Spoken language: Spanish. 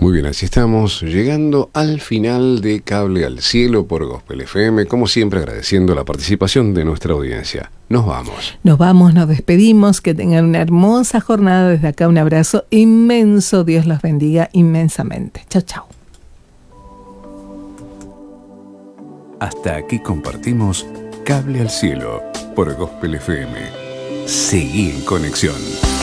Muy bien, así estamos llegando al final de Cable al Cielo por Gospel FM, como siempre agradeciendo la participación de nuestra audiencia. Nos vamos. Nos vamos, nos despedimos, que tengan una hermosa jornada. Desde acá un abrazo inmenso, Dios los bendiga inmensamente. Chau, chau. Hasta aquí compartimos Cable al Cielo por Gospel FM. Seguí en conexión.